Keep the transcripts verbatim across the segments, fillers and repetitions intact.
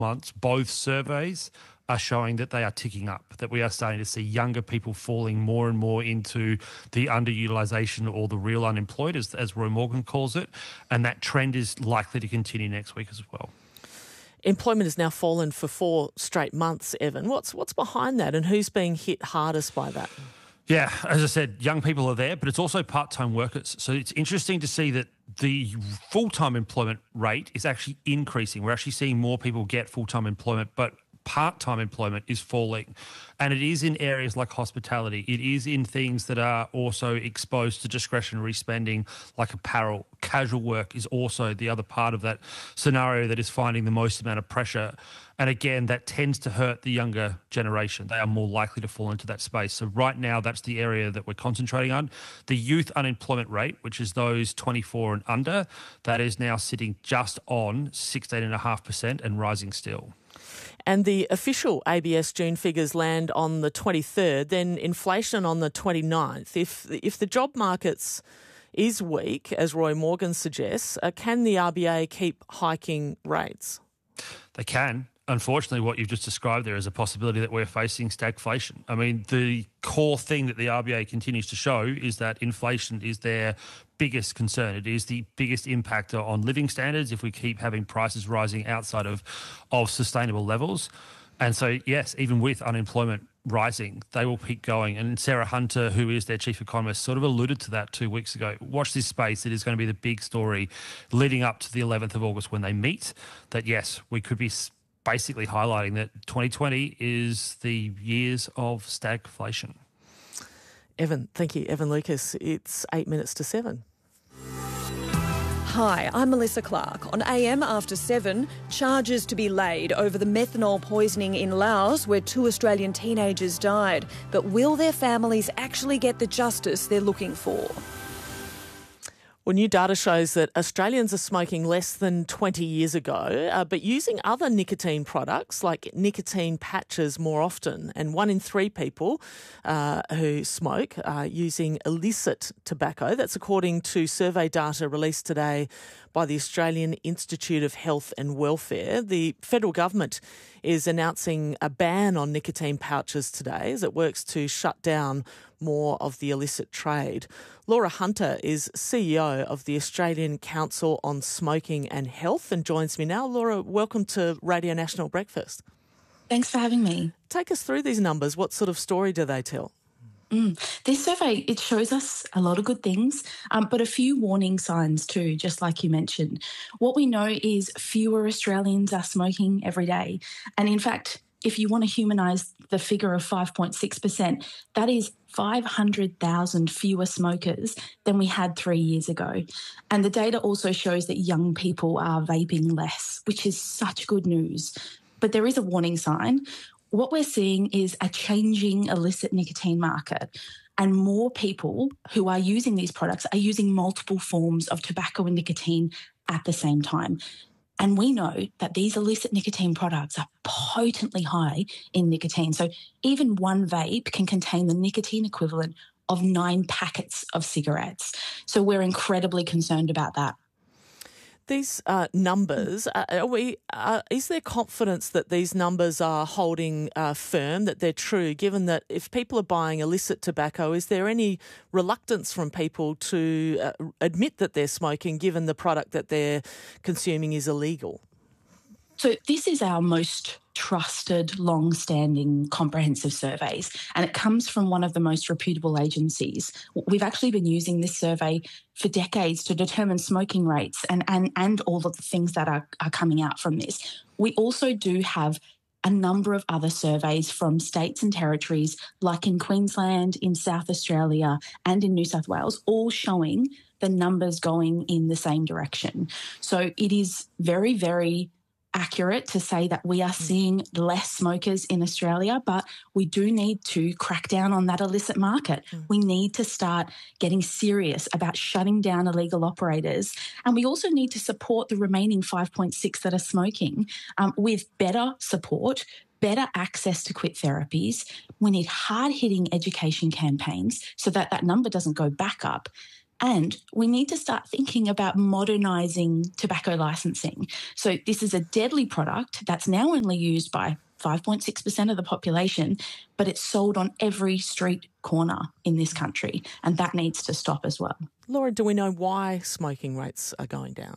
months, both surveys are showing that they are ticking up, that we are starting to see younger people falling more and more into the underutilisation or the real unemployed, as, as Roy Morgan calls it, and that trend is likely to continue next week as well. Employment has now fallen for four straight months, Evan. What's what's behind that, and who's being hit hardest by that? Yeah, as I said, young people are there, but it's also part-time workers. So it's interesting to see that the full-time employment rate is actually increasing. We're actually seeing more people get full-time employment, but part-time employment is falling. And it is in areas like hospitality. It is in things that are also exposed to discretionary spending like apparel. Casual work is also the other part of that scenario that is finding the most amount of pressure. And again, that tends to hurt the younger generation. They are more likely to fall into that space. So right now, that's the area that we're concentrating on. The youth unemployment rate, which is those twenty-four and under, that is now sitting just on sixteen point five percent and rising still. And the official A B S June figures land on the twenty-third, then inflation on the twenty-ninth. If if the job markets is weak, as Roy Morgan suggests, uh, can the R B A keep hiking rates? They can. Unfortunately, what you've just described there is a possibility that we're facing stagflation. I mean, the core thing that the R B A continues to show is that inflation is their biggest concern. It is the biggest impactor on living standards if we keep having prices rising outside of, of sustainable levels. And so, yes, even with unemployment rising, they will keep going. And Sarah Hunter, who is their chief economist, sort of alluded to that two weeks ago. Watch this space. It is going to be the big story leading up to the eleventh of August when they meet, that, yes, we could be basically highlighting that twenty twenty is the years of stagflation. Evan, thank you. Evan Lucas, it's eight minutes to seven. Hi, I'm Melissa Clark. On A M After seven, charges to be laid over the methanol poisoning in Laos where two Australian teenagers died. But will their families actually get the justice they're looking for? Well, new data shows that Australians are smoking less than twenty years ago, uh, but using other nicotine products like nicotine patches more often. And one in three people uh, who smoke are using illicit tobacco. That's according to survey data released today by the Australian Institute of Health and Welfare. The federal government is announcing a ban on nicotine pouches today as it works to shut down more of the illicit trade. Laura Hunter is C E O of the Australian Council on Smoking and Health and joins me now. Laura, welcome to Radio National Breakfast. Thanks for having me. Take us through these numbers. What sort of story do they tell? Mm. This survey, it shows us a lot of good things, um, but a few warning signs too, just like you mentioned. What we know is fewer Australians are smoking every day. And in fact, if you want to humanise the figure of five point six percent, that is five hundred thousand fewer smokers than we had three years ago. And the data also shows that young people are vaping less, which is such good news. But there is a warning sign. What we're seeing is a changing illicit nicotine market, and more people who are using these products are using multiple forms of tobacco and nicotine at the same time. And we know that these illicit nicotine products are potently high in nicotine. So even one vape can contain the nicotine equivalent of nine packets of cigarettes. So we're incredibly concerned about that. These uh, numbers, uh, are we, uh, is there confidence that these numbers are holding uh, firm, that they're true, given that if people are buying illicit tobacco, is there any reluctance from people to uh, admit that they're smoking, given the product that they're consuming is illegal? So this is our most trusted, long-standing comprehensive surveys, and it comes from one of the most reputable agencies. We've actually been using this survey for decades to determine smoking rates and, and, and all of the things that are, are coming out from this. We also do have a number of other surveys from states and territories, like in Queensland, in South Australia, and in New South Wales, all showing the numbers going in the same direction. So it is very, very accurate to say that we are seeing less smokers in Australia, but we do need to crack down on that illicit market. Mm. We need to start getting serious about shutting down illegal operators. And we also need to support the remaining five point six that are smoking um, with better support, better access to quit therapies. We need hard-hitting education campaigns so that that number doesn't go back up. And we need to start thinking about modernising tobacco licensing. So this is a deadly product that's now only used by five point six percent of the population, but it's sold on every street corner in this country, and that needs to stop as well. Laura, do we know why smoking rates are going down?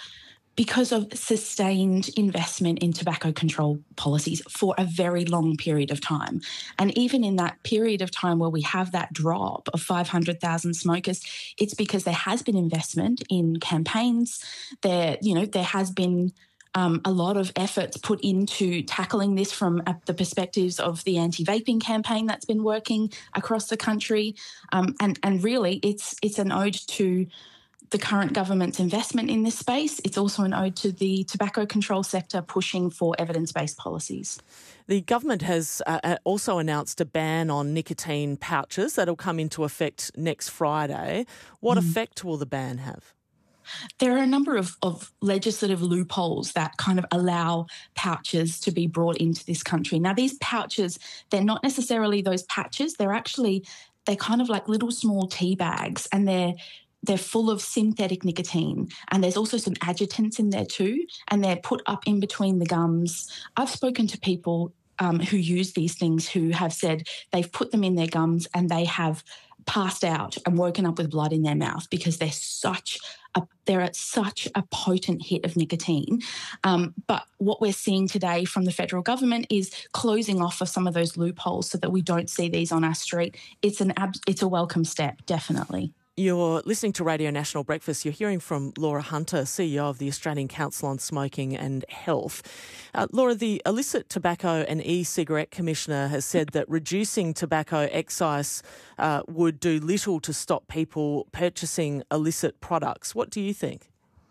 Because of sustained investment in tobacco control policies for a very long period of time. And even in that period of time where we have that drop of five hundred thousand smokers, it's because there has been investment in campaigns. There, you know, there has been um, a lot of efforts put into tackling this from uh, the perspectives of the anti-vaping campaign that's been working across the country. Um, and, and really, it's it's an ode to the current government's investment in this space. It's also an ode to the tobacco control sector pushing for evidence-based policies. The government has uh, also announced a ban on nicotine pouches that'll come into effect next Friday. What mm. effect will the ban have? There are a number of, of legislative loopholes that kind of allow pouches to be brought into this country. Now, these pouches, they're not necessarily those patches. They're actually, they're kind of like little small tea bags, and they're They're full of synthetic nicotine, and there's also some adjutants in there too, and they're put up in between the gums. I've spoken to people um, who use these things who have said they've put them in their gums and they have passed out and woken up with blood in their mouth because they're such a, they're at such a potent hit of nicotine. Um, but what we're seeing today from the federal government is closing off of some of those loopholes so that we don't see these on our street. It's an ab- it's a welcome step, definitely. You're listening to Radio National Breakfast. You're hearing from Laura Hunter, C E O of the Australian Council on Smoking and Health. Uh, Laura, the Illicit Tobacco and E-Cigarette Commissioner has said that reducing tobacco excise uh, would do little to stop people purchasing illicit products. What do you think?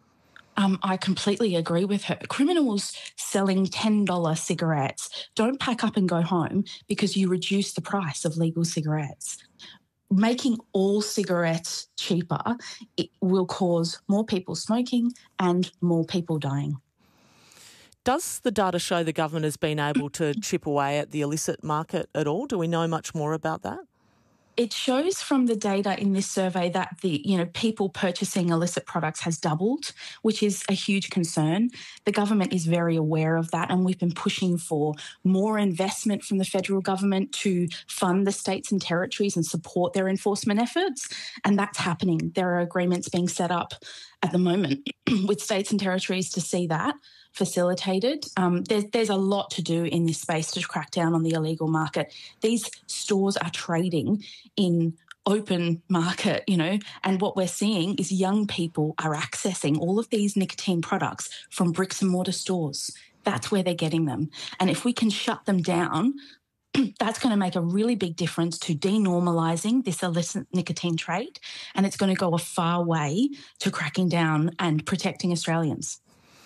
Um, I completely agree with her. Criminals selling ten dollars cigarettes don't pack up and go home because you reduce the price of legal cigarettes. Making all cigarettes cheaper, it will cause more people smoking and more people dying. Does the data show the government has been able to chip away at the illicit market at all? Do we know much more about that? It shows from the data in this survey that the, you know, people purchasing illicit products has doubled, which is a huge concern. The government is very aware of that, and we've been pushing for more investment from the federal government to fund the states and territories and support their enforcement efforts, and that's happening. There are agreements being set up at the moment with states and territories to see that facilitated. Um, there's, there's a lot to do in this space to crack down on the illegal market. These stores are trading in open market, you know, and what we're seeing is young people are accessing all of these nicotine products from bricks and mortar stores. That's where they're getting them. And if we can shut them down, that's going to make a really big difference to denormalising this illicit nicotine trade, and it's going to go a far way to cracking down and protecting Australians.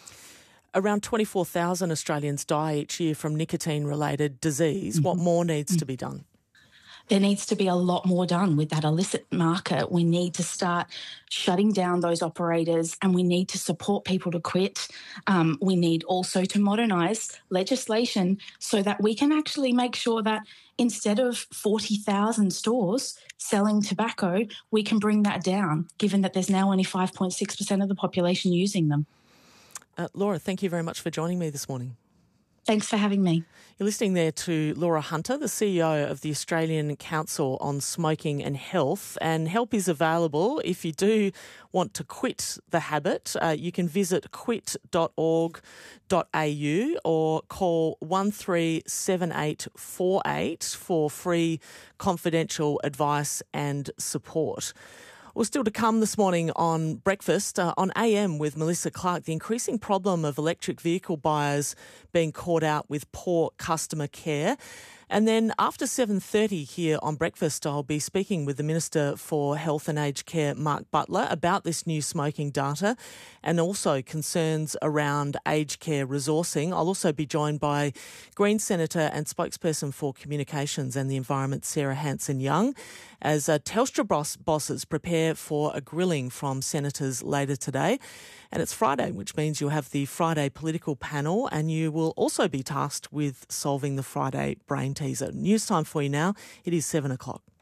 Around twenty-four thousand Australians die each year from nicotine-related disease. Mm-hmm. What more needs mm-hmm. to be done? There needs to be a lot more done with that illicit market. We need to start shutting down those operators, and we need to support people to quit. Um, we need also to modernise legislation so that we can actually make sure that instead of forty thousand stores selling tobacco, we can bring that down, given that there's now only five point six percent of the population using them. Uh, Laura, thank you very much for joining me this morning. Thanks for having me. You're listening there to Laura Hunter, the C E O of the Australian Council on Smoking and Health. And help is available if you do want to quit the habit. Uh, you can visit quit dot org dot a u or call one three seven eight four eight for free confidential advice and support. Well, still to come this morning on Breakfast, uh, on A M with Melissa Clark, the increasing problem of electric vehicle buyers being caught out with poor customer care. And then after seven thirty here on Breakfast, I'll be speaking with the Minister for Health and Aged Care, Mark Butler, about this new smoking data and also concerns around aged care resourcing. I'll also be joined by Green Senator and spokesperson for Communications and the Environment, Sarah Hanson-Young, as uh, Telstra boss, bosses prepare for a grilling from senators later today. And it's Friday, which means you'll have the Friday political panel, and you will also be tasked with solving the Friday brain teaser. News time for you now. It is seven o'clock.